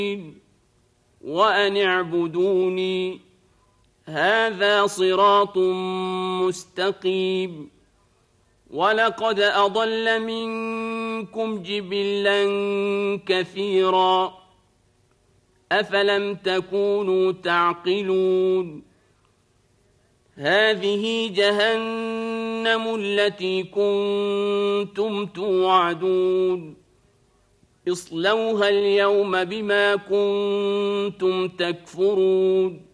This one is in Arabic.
وأن اعبدوني هذا صراط مستقيم. ولقد أضل منكم جبلا كثيرا أفلم تكونوا تعقلون. هذه جهنم التي كنتم توعدون اصلوها اليوم بما كنتم تكفرون.